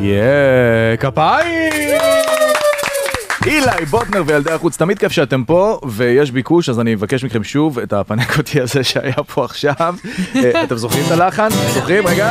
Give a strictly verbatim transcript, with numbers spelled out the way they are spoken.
יאה, כפיים! אילי, בוטנר וילדי החוץ, תמיד כיף שאתם פה, ויש ביקוש, אז אני אבקש מכם שוב את הפנקותי הזה שהיה פה עכשיו. אתם זוכרים את הלחן? זוכרים? רגע.